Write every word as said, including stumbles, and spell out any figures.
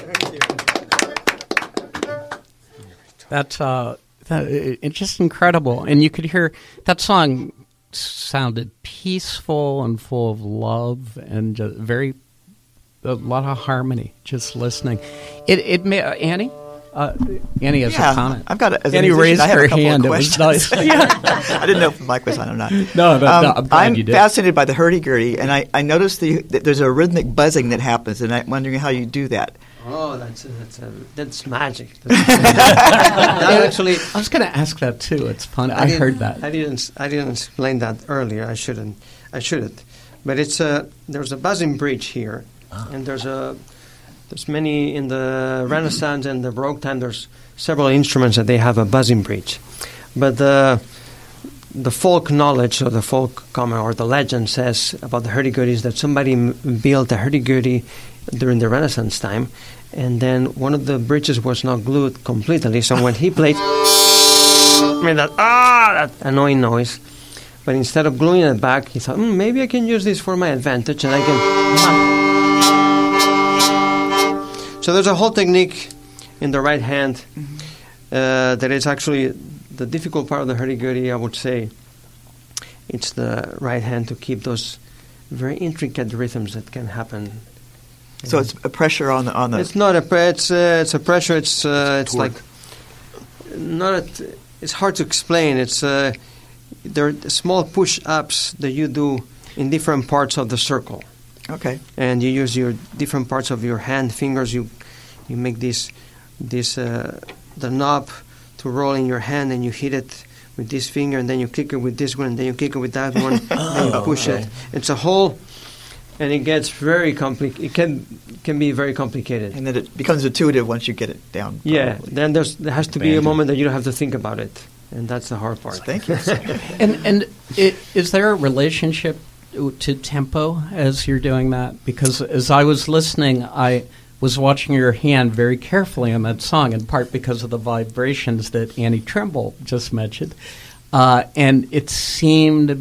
That's uh, that, it's just incredible, and you could hear that song sounded peaceful and full of love and just very a lot of harmony. Just listening, it it may, uh, Annie. Uh, Annie has yeah, a comment. I've got a, as a Annie musician, raised I have her a couple hand. of It was questions. nice. Yeah. I didn't know if the mic was on or not. No, no, no um, I'm glad I'm you did. fascinated by the hurdy-gurdy, and I, I noticed the, that there's a rhythmic buzzing that happens, and I'm wondering how you do that. Oh, that's that's uh, that's magic. That's, that actually, I was going to ask that too. It's fun. I, I heard that. I didn't. I didn't explain that earlier. I shouldn't. I shouldn't. But it's a. There's a buzzing bridge here, oh. and there's a. There's many in the Renaissance and the Baroque time. There's several instruments that they have a buzzing bridge, but the the folk knowledge or the folk comment or the legend says about the hurdy-gurdy is that somebody m- built a hurdy-gurdy during the Renaissance time, and then one of the bridges was not glued completely. So when he played, made that ah that annoying noise. But instead of gluing it back, he thought, mm, maybe I can use this for my advantage, and I can. So there's a whole technique in the right hand mm-hmm. uh, that is actually the difficult part of the hurdy-gurdy, I would say. It's the right hand to keep those very intricate rhythms that can happen. So it's a pressure on the on the. It's not a pre- it's uh, it's a pressure. It's uh, it's torque. like not. A t- it's hard to explain. It's uh, there are small push-ups that you do in different parts of the circle. Okay. And you use your different parts of your hand, fingers. You you make this this uh, the knob to roll in your hand, and you hit it with this finger, and then you kick it with this one, and then you kick it with that one, oh, and you push okay. it. It's a whole, and it gets very compli- It can can be very complicated. And then it becomes intuitive once you get it down. Probably. Yeah. Then there's there has to be a moment that you don't have to think about it, and that's the hard part. Thank you. and and it, is there a relationship to tempo as you're doing that? Because as I was listening, I was watching your hand very carefully on that song, in part because of the vibrations that Annie Trimble just mentioned. Uh, and it seemed to